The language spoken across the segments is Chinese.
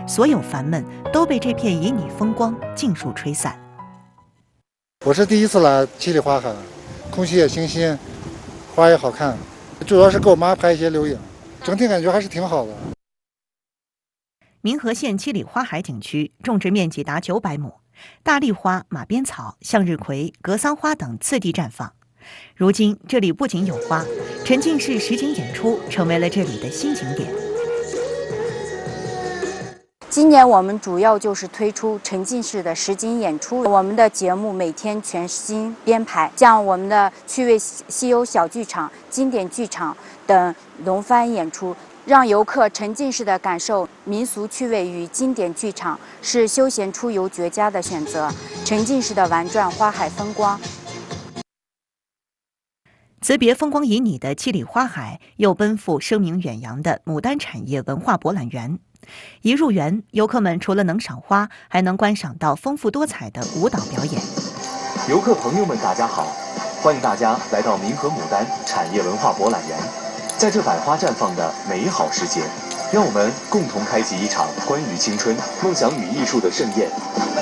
所有烦闷都被这片旖旎风光尽数吹散。 我是第一次来七里花海，空气也清新，花也好看，主要是给我妈拍一些留影，整体感觉还是挺好的。 民和县七里花海景区种植面积达900亩，大丽花、马鞭草、向日葵、格桑花等次第绽放。如今，这里不仅有花，沉浸式实景演出成为了这里的新景点。 今年我们主要就是推出沉浸式的实景演出，我们的节目每天全新编排，像我们的趣味西游小剧场、经典剧场等轮番演出，让游客沉浸式的感受民俗趣味与经典剧场，是休闲出游绝佳的选择。沉浸式的玩转花海风光。 辞别风光旖旎的七里花海，又奔赴声名远扬的牡丹产业文化博览园。一入园，游客们除了能赏花，还能观赏到丰富多彩的舞蹈表演。 游客朋友们，大家好，欢迎大家来到民和牡丹产业文化博览园。在这百花绽放的美好时节，让我们共同开启一场关于青春、梦想与艺术的盛宴。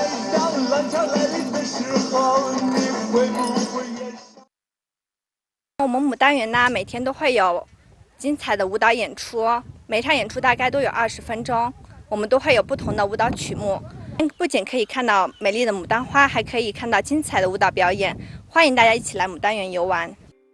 我们牡丹园呢，每天都会有精彩的舞蹈演出，每场演出大概都有20分钟，我们都会有不同的舞蹈曲目。不仅可以看到美丽的牡丹花，还可以看到精彩的舞蹈表演。欢迎大家一起来牡丹园游玩。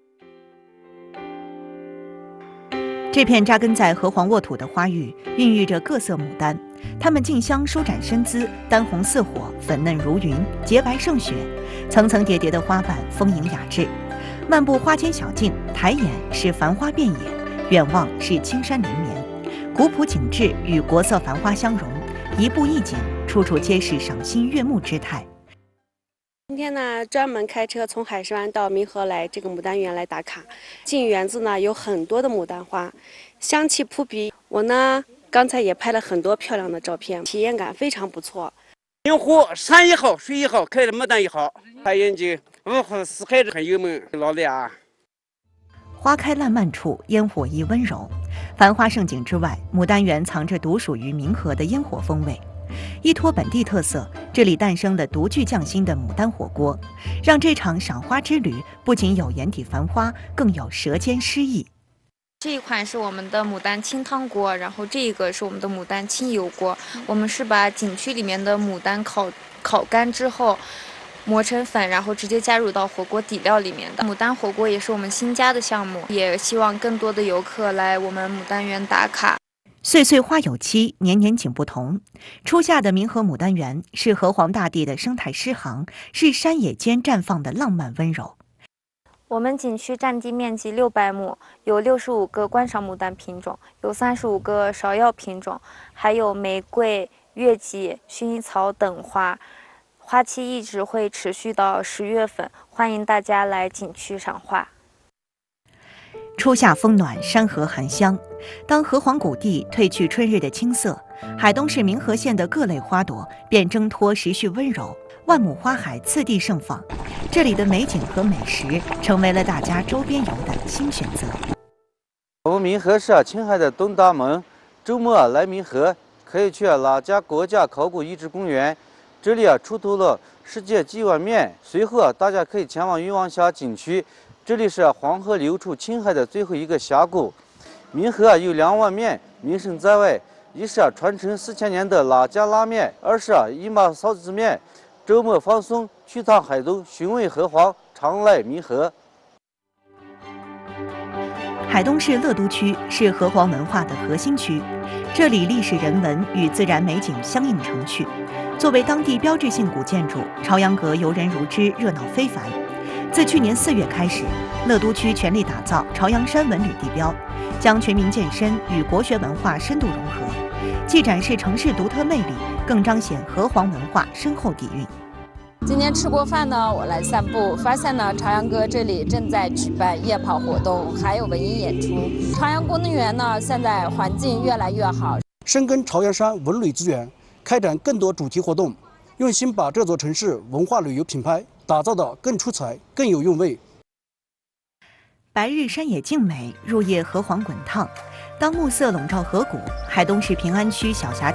这片扎根在河湟沃土的花域，孕育着各色牡丹，它们竞相舒展身姿，丹红似火，粉嫩如云，洁白胜雪，层层叠叠的花瓣丰盈雅致。漫步花间小径，抬眼是繁花遍野，远望是青山连绵，古朴景致与国色繁花相融，一步一景，处处皆是赏心悦目之态。 今天呢，专门开车从海参崴到民和来这个牡丹园来打卡。进园子呢，有很多的牡丹花，香气扑鼻。我呢，刚才也拍了很多漂亮的照片，体验感非常不错。 明湖山也好，水也好，开的牡丹也好，海眼睛五湖四海很优美，老的啊。 花开烂漫处，烟火亦温柔。繁花盛景之外，牡丹园藏着独属于民和的烟火风味。依托本地特色，这里诞生了独具匠心的牡丹火锅，让这场赏花之旅不仅有眼底繁花，更有舌尖诗意。 这一款是我们的牡丹清汤锅，然后这个是我们的牡丹清油锅。我们是把景区里面的牡丹烤干之后磨成粉，然后直接加入到火锅底料里面的。牡丹火锅也是我们新加的项目，也希望更多的游客来我们牡丹园打卡。 岁岁花有期，年年景不同。初夏的民和牡丹园是河湟大地的生态诗行，是山野间绽放的浪漫温柔。 我们景区占地面积600亩，有65个观赏牡丹品种，有35个芍药品种，还有玫瑰、月季、薰衣草等花。花期一直会持续到10月份，欢迎大家来景区赏花。 初夏风暖，山河含香。当河湟谷地褪去春日的青涩，海东市民和县的各类花朵便挣脱时序温柔，万亩花海次第盛放。这里的美景和美食成为了大家周边游的新选择。 我们民和是青海的东大门，周末来民和可以去拉佳国家考古遗址公园，这里出土了世界几万面。随后大家可以前往云望峡景区，这里是黄河流出青海的最后一个峡谷。民和有2万面，名声在外。一是传承4000年的拉佳拉面，二是姨妈臊子面。周末放松，去趟海东，寻味河湟，常来民和。 海东市乐都区是河湟文化的核心区，这里历史人文与自然美景相映成趣。作为当地标志性古建筑，朝阳阁游人如织，热闹非凡。自去年4月开始，乐都区全力打造朝阳山文旅地标，将全民健身与国学文化深度融合，既展示城市独特魅力，更彰显河湟文化深厚底蕴。 今天吃过饭呢，我来散步，发现呢朝阳阁这里正在举办夜跑活动，还有文艺演出。朝阳公园呢，现在环境越来越好， 深耕朝阳山文旅资源，开展更多主题活动，用心把这座城市文化旅游品牌打造得更出彩、更有韵味。 白日山野静美，入夜河湟滚烫。当暮色笼罩河谷，海东市平安区小霞